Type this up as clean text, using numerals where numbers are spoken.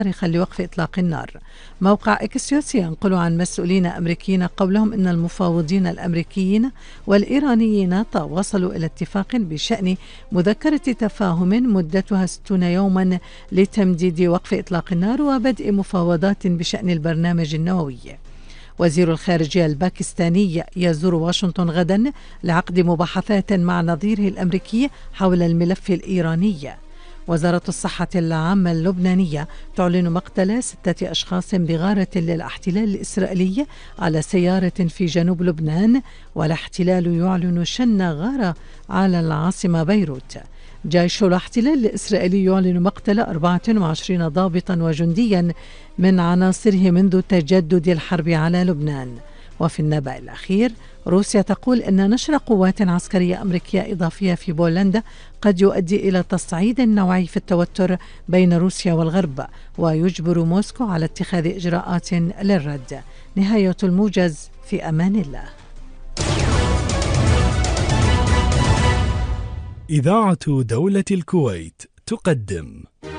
لوقف إطلاق النار. موقع إكسيوس ينقل عن مسؤولين أمريكيين قولهم إن المفاوضين الأمريكيين والإيرانيين تواصلوا إلى اتفاق بشأن مذكرة تفاهم مدتها 60 يوما لتمديد وقف إطلاق النار وبدء مفاوضات بشأن البرنامج النووي. وزير الخارجية الباكستاني يزور واشنطن غدا لعقد مباحثات مع نظيره الأمريكي حول الملف الإيراني. وزارة الصحة العامة اللبنانية تعلن مقتل 6 أشخاص بغارة للاحتلال الإسرائيلي على سيارة في جنوب لبنان، والاحتلال يعلن شن غارة على العاصمة بيروت. جيش الاحتلال الإسرائيلي يعلن مقتل 24 ضابطا وجنديا من عناصره منذ تجدد الحرب على لبنان. وفي النبأ الأخير، روسيا تقول أن نشر قوات عسكرية أمريكية إضافية في بولندا قد يؤدي إلى تصعيد نوعي في التوتر بين روسيا والغرب، ويجبر موسكو على اتخاذ إجراءات للرد. نهاية الموجز، في أمان الله. إذاعة دولة الكويت تقدم